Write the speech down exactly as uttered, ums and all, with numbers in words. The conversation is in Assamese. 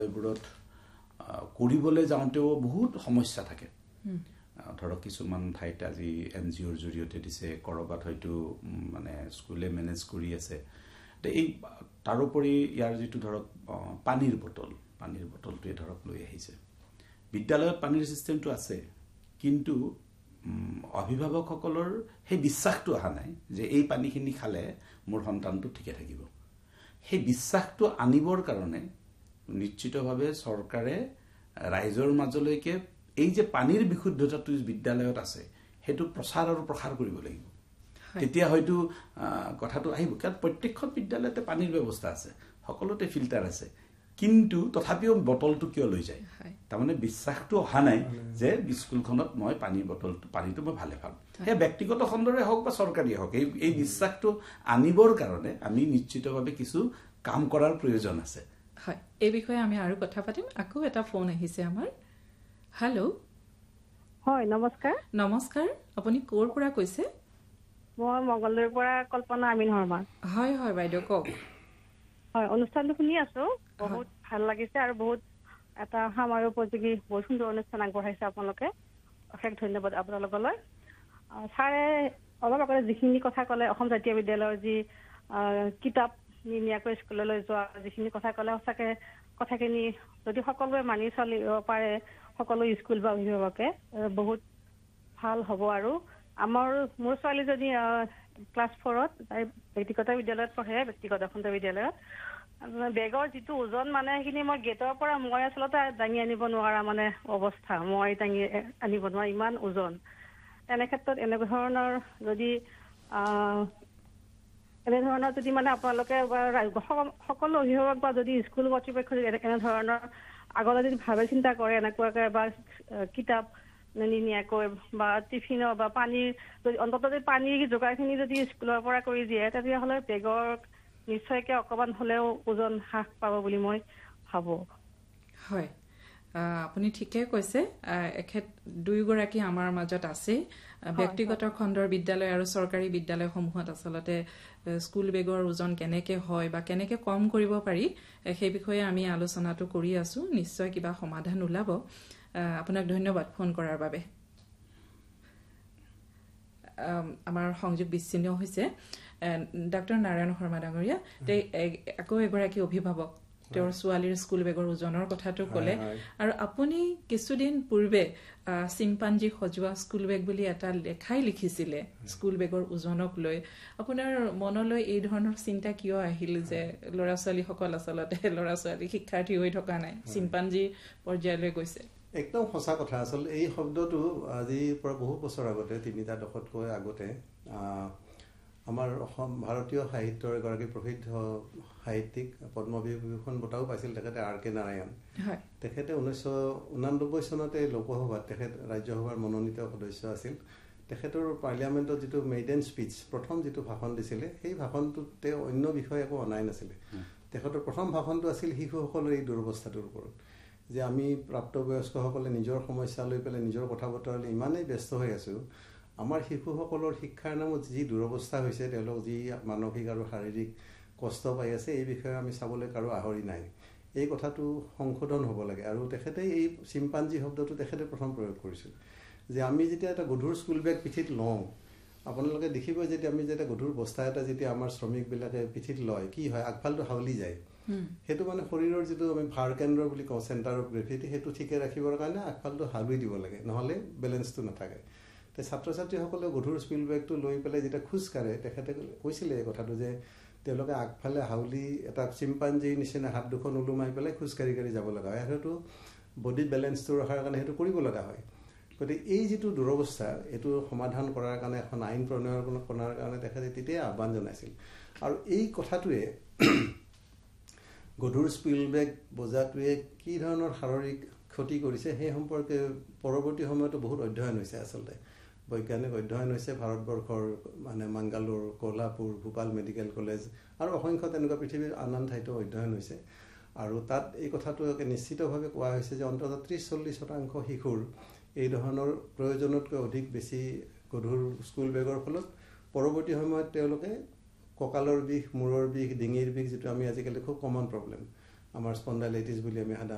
এইবোৰত কৰিবলৈ যাওঁতেও বহুত সমস্যা থাকে ধৰক কিছুমান ঠাইত আজি এন জি অ'ৰ জৰিয়তে দিছে কৰবাত হয়তো মানে স্কুলে মেনেজ কৰি আছে এই তাৰোপৰি ইয়াৰ যিটো ধৰক পানীৰ বটল পানীৰ বটলটোৱে ধৰক লৈ আহিছে বিদ্যালয়ত পানীৰ সিস্টেমটো আছে কিন্তু অভিভাৱকসকলৰ সেই বিশ্বাসটো অহা নাই যে এই পানীখিনি খালে মোৰ সন্তানটো ঠিকে থাকিব সেই বিশ্বাসটো আনিবৰ কাৰণে নিশ্চিতভাৱে চৰকাৰে ৰাইজৰ মাজলৈকে এই যে পানীৰ বিশুদ্ধতাটো বিদ্যালয়ত আছে হেতু প্ৰচাৰ আৰু প্ৰসাৰ কৰিব লাগিব তেতিয়া হয়তো কথাটো আহিব কাৰণ প্ৰত্যেকখন বিদ্যালয়তে পানীৰ ব্যৱস্থা আছে সকলোতে ফিল্টাৰ আছে কিন্তু তথাপিও বটলটো কিয় লৈ যায় তাৰমানে বিশ্বাসটো অহা নাই যে স্কুলখনত মই পানীৰ বটলটো পানীটো মই ভালে পাম হে ব্যক্তিগত খণ্ডৰে হওক বা চৰকাৰী হওক এই এই বিশ্বাসটো আনিবৰ কাৰণে আমি নিশ্চিতভাৱে কিছু কাম কৰাৰ প্ৰয়োজন আছে হয় এই বিষয়ে আমি আৰু কথা পাতিম আকৌ এটা ফোন আহিছে আমাৰ হেল্ল' হয় নমস্কাৰ নমস্কাৰ আপুনি ক'ৰ পৰা কৈছে মই মংগলদৈৰ পৰা কল্পনা আমিন শৰ্মা হয় হয় বাইদেউ কওক হয় অনুষ্ঠানটো শুনি আছো বহুত ভাল লাগিছে আৰু বহুত এটা সময় উপযোগী বহুত সুন্দৰ অনুষ্ঠান আগবঢ়াইছে আপোনালোকে অশেষ ধন্যবাদ আপোনালোকলৈ ছাৰে অলপ আগতে যিখিনি কথা ক'লে অসম জাতীয় বিদ্যালয়ৰ যি কিতাপ নিনিয়াকৈ স্কুললৈ যোৱা যিখিনি কথা ক'লে সঁচাকৈ কথাখিনি যদি সকলোৱে মানি চলিব পাৰে সকলো স্কুল বা অভিভাৱকে বহুত ভাল হ'ব আৰু আমাৰ মোৰ ছোৱালীজনী ক্লাছ ফ'ৰত তাই ব্যক্তিগত বিদ্যালয়ত পঢ়ে ব্যক্তিগত খণ্ড বিদ্যালয়ত বেগৰ যিটো ওজন মানে সেইখিনি মই গেটৰ পৰা মই আচলতে দাঙি আনিব নোৱাৰা মানে অৱস্থা মই দাঙি আনিব নোৱাৰা ইমান ওজন তেনে ক্ষেত্ৰত এনেকুৱা ধৰণৰ যদি এনেধৰণৰ যদি মানে আপোনালোকে সকলো অভিভাৱক বা যদি স্কুল কৰ্তৃপক্ষ যদি এনেধৰণৰ আগলৈ যদি ভাবে চিন্তা কৰে এনেকুৱাকৈ বা কিতাপ নিনিয়াকৈ বা টিফিনৰ বা পানীৰ যদি অন্ততঃ যদি পানীৰ যোগাৰখিনি যদি স্কুলৰ পৰা কৰি দিয়ে তেতিয়াহ'লে বেগৰ নিশ্চয়কৈ অকণমান হ'লেও ওজন হ্ৰাস পাব বুলি মই ভাবোঁ হয় আপুনি ঠিকে কৈছে এখেত দুয়োগৰাকী আমাৰ মাজত আছে ব্যক্তিগত খণ্ডৰ বিদ্যালয় আৰু চৰকাৰী বিদ্যালয়সমূহত আচলতে স্কুল বেগৰ ওজন কেনেকৈ হয় বা কেনেকৈ কম কৰিব পাৰি সেই বিষয়ে আমি আলোচনাটো কৰি আছো নিশ্চয় কিবা সমাধান ওলাব আপোনাক ধন্যবাদ ফোন কৰাৰ বাবে আমাৰ সংযোগ বিচ্ছিন্ন হৈছে ডক্টৰ নাৰায়ণ শৰ্মা ডাঙৰীয়া আকৌ এগৰাকী অভিভাৱক তেওঁৰ ছোৱালীৰ স্কুল বেগৰ ওজনৰ কথাটো ক'লে আৰু আপুনি কিছুদিন পূৰ্বে চিম্পাঞ্জী সজোৱা স্কুল বেগ বুলি এটা লেখাই লিখিছিলে স্কুল বেগৰ ওজনক লৈ আপোনাৰ মনলৈ এই ধৰণৰ চিন্তা কিয় আহিল যে ল'ৰা ছোৱালীসকল আচলতে ল'ৰা ছোৱালী শিক্ষাৰ্থী হৈ থকা নাই চিম্পাঞ্জী পৰ্যায়লৈ গৈছে একদম সঁচা কথা আচলতে এই শব্দটো আজিৰ পৰা বহু বছৰ আগতে তিনিটা দশকতকৈ আগতে আমাৰ অসম ভাৰতীয় সাহিত্যৰ এগৰাকী প্ৰসিদ্ধ সাহিত্যিক পদ্মবিভূষণ বঁটাও পাইছিল তেখেতে আৰ কে নাৰায়ণ তেখেতে ঊনৈছশ ঊনানব্বৈ চনতে লোকসভাত তেখেত ৰাজ্যসভাৰ মনোনীত সদস্য আছিল তেখেতৰ পাৰ্লিয়ামেণ্টত যিটো মেইডেন স্পীচ প্ৰথম যিটো ভাষণ দিছিলে সেই ভাষণটোতে অন্য বিষয় একো অনাই নাছিলে তেখেতৰ প্ৰথম ভাষণটো আছিল শিশুসকলৰ এই দুৰৱস্থাটোৰ ওপৰত যে আমি প্ৰাপ্তবয়স্কসকলে নিজৰ সমস্যা লৈ পেলাই নিজৰ কথা বতৰালৈ ইমানেই ব্যস্ত হৈ আছোঁ আমাৰ শিশুসকলৰ শিক্ষাৰ নামত যি দুৰৱস্থা হৈছে তেওঁলোক যি মানসিক আৰু শাৰীৰিক কষ্ট পাই আছে এই বিষয়ে আমি চাবলৈ কাৰো আহৰি নাই এই কথাটো সংশোধন হ'ব লাগে আৰু তেখেতে এই চিম্পাঞ্জী শব্দটো তেখেতে প্ৰথম প্ৰয়োগ কৰিছিল যে আমি যেতিয়া এটা গধুৰ স্কুল বেগ পিঠিত লওঁ আপোনালোকে দেখিব যেতিয়া আমি যেতিয়া গধুৰ বস্তা এটা যেতিয়া আমাৰ শ্ৰমিকবিলাকে পিঠিত লয় কি হয় আগফালটো হাউলি যায় সেইটো মানে শৰীৰৰ যিটো আমি ভাৰ কেন্দ্ৰ বুলি কওঁ চেণ্টাৰ অফ গ্ৰেভিটি সেইটো ঠিকে ৰাখিবৰ কাৰণে আগফালটো হাউলি দিব লাগে নহ'লে বেলেঞ্চটো নাথাকে তো ছাত্ৰ ছাত্ৰীসকলে গধুৰ স্কুল বেগটো লৈ পেলাই যেতিয়া খোজ কাঢ়ে তেখেতে কৈছিলে এই কথাটো যে তেওঁলোকে আগফালে হাউলি এটা চিম্পাঞ্জীৰ নিচিনা হাত দুখন ওলোমাই পেলাই খোজকাঢ়ি কাঢ়ি যাব লগা হয় আৰু সেইটো বডি বেলেঞ্চটো ৰখাৰ কাৰণে সেইটো কৰিব লগা হয় গতিকে এই যিটো দুৰৱস্থা এইটো সমাধান কৰাৰ কাৰণে এখন আইন প্ৰণয়ন কৰাৰ কাৰণে তেখেতে তেতিয়াই আহ্বান জনাইছিল আৰু এই কথাটোৱে গধুৰ স্কুল বেগ বোজাটোৱে কি ধৰণৰ শাৰীৰিক ক্ষতি কৰিছে সেই সম্পৰ্কে পৰৱৰ্তী সময়তো বহুত অধ্যয়ন হৈছে আচলতে বৈজ্ঞানিক অধ্যয়ন হৈছে ভাৰতবৰ্ষৰ মানে মাংগালোৰ কোলহাপুৰ ভূপাল মেডিকেল কলেজ আৰু অসংখ্য তেনেকুৱা পৃথিৱীৰ আন আন ঠাইতো অধ্যয়ন হৈছে আৰু তাত এই কথাটো নিশ্চিতভাৱে কোৱা হৈছে যে অন্ততঃ ত্ৰিছ চল্লিছ শতাংশ শিশুৰ এই ধৰণৰ প্ৰয়োজনতকৈ অধিক বেছি গধুৰ স্কুল বেগৰ ফলত পৰৱৰ্তী সময়ত তেওঁলোকে কঁকালৰ বিষ মূৰৰ বিষ ডিঙিৰ বিষ যিটো আমি আজিকালি খুব কমন প্ৰব্লেম আমাৰ স্পণ্ডাইলাইটিছ বুলি আমি সাধাৰণতে